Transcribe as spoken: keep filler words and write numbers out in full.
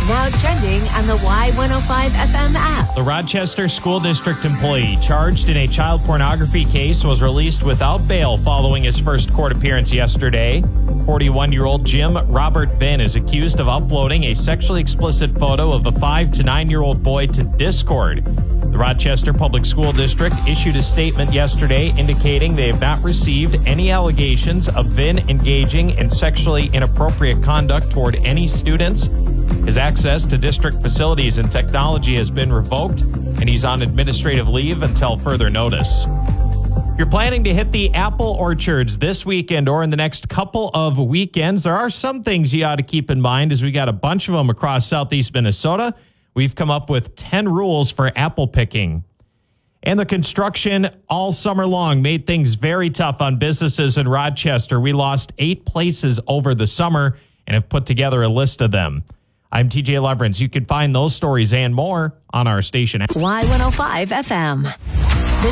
Now trending on the Y one oh five F M app. The Rochester School District employee charged in a child pornography case was released without bail following his first court appearance yesterday. forty-one-year-old Jim Robert Vinn is accused of uploading a sexually explicit photo of a five to nine-year-old boy to Discord. The Rochester Public School District issued a statement yesterday indicating they have not received any allegations of Vinn engaging in sexually inappropriate conduct toward any students. His access to district facilities and technology has been revoked, and he's on administrative leave until further notice. If you're planning to hit the apple orchards this weekend or in the next couple of weekends, there are some things you ought to keep in mind as we got a bunch of them across southeast Minnesota. We've come up with ten rules for apple picking. And the construction all summer long made things very tough on businesses in Rochester. We lost eight places over the summer and have put together a list of them. I'm T J Leverance. You can find those stories and more on our station. Y one oh five F M.